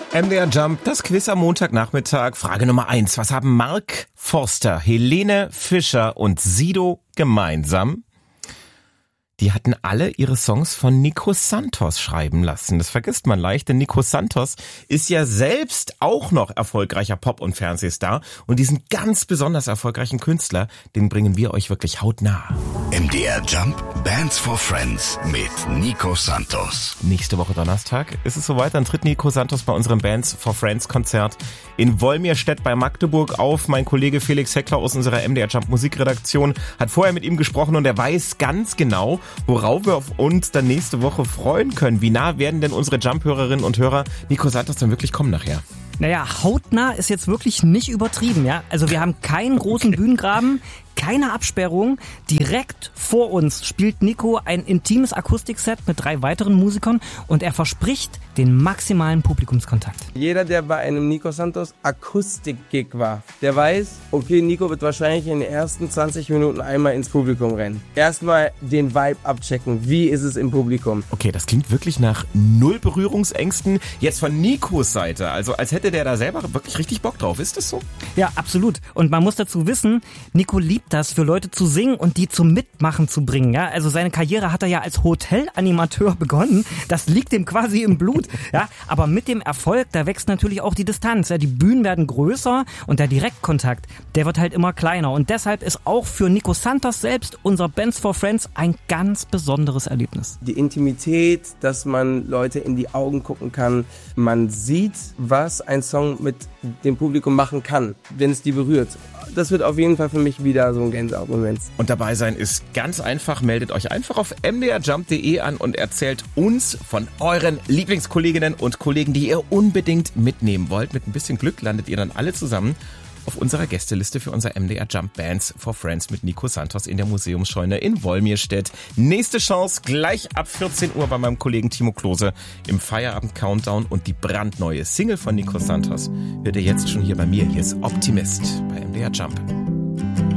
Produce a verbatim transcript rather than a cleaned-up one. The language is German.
M D R Jump, das Quiz am Montagnachmittag. Frage Nummer eins. Was haben Mark Forster, Helene Fischer und Sido gemeinsam? Die hatten alle ihre Songs von Nico Santos schreiben lassen. Das vergisst man leicht, denn Nico Santos ist ja selbst auch noch erfolgreicher Pop- und Fernsehstar. Und diesen ganz besonders erfolgreichen Künstler, den bringen wir euch wirklich hautnah. M D R Jump Bands for Friends mit Nico Santos. Nächste Woche Donnerstag ist es soweit, dann tritt Nico Santos bei unserem Bands for Friends Konzert in Wolmirstedt bei Magdeburg auf. Mein Kollege Felix Heckler aus unserer M D R Jump Musikredaktion hat vorher mit ihm gesprochen und er weiß ganz genau, worauf wir auf uns dann nächste Woche freuen können. Wie nah werden denn unsere Jump-Hörerinnen und Hörer Nico Santos dann wirklich kommen nachher? Naja, hautnah ist jetzt wirklich nicht übertrieben, ja. Also wir haben keinen großen Bühnengraben, keine Absperrung. Direkt vor uns spielt Nico ein intimes Akustikset mit drei weiteren Musikern und er verspricht den maximalen Publikumskontakt. Jeder, der bei einem Nico Santos Akustik-Gig war, der weiß, okay, Nico wird wahrscheinlich in den ersten zwanzig Minuten einmal ins Publikum rennen. Erstmal den Vibe abchecken. Wie ist es im Publikum? Okay, das klingt wirklich nach null Berührungsängsten. Jetzt von Nikos Seite, also als hätte der da selber wirklich richtig Bock drauf. Ist das so? Ja, absolut. Und man muss dazu wissen, Nico liebt das, für Leute zu singen und die zum Mitmachen zu bringen. Ja, also seine Karriere hat er ja als Hotelanimateur begonnen. Das liegt ihm quasi im Blut. Ja, aber mit dem Erfolg, da wächst natürlich auch die Distanz. Ja, die Bühnen werden größer und der Direktkontakt, der wird halt immer kleiner. Und deshalb ist auch für Nico Santos selbst unser Bands for Friends ein ganz besonderes Erlebnis. Die Intimität, dass man Leute in die Augen gucken kann. Man sieht, was ein Song mit dem Publikum machen kann, wenn es die berührt. Das wird auf jeden Fall für mich wieder so ein Gänsehautmoment. Und dabei sein ist ganz einfach. Meldet euch einfach auf m d r jump punkt d e an und erzählt uns von euren Lieblingskolleginnen und Kollegen, die ihr unbedingt mitnehmen wollt. Mit ein bisschen Glück landet ihr dann alle zusammen auf unserer Gästeliste für unser M D R Jump Bands for Friends mit Nico Santos in der Museumsscheune in Wolmirstedt. Nächste Chance gleich ab vierzehn Uhr bei meinem Kollegen Timo Klose im Feierabend-Countdown und die brandneue Single von Nico Santos hört ihr jetzt schon hier bei mir. Hier ist Optimist bei M D R Jump.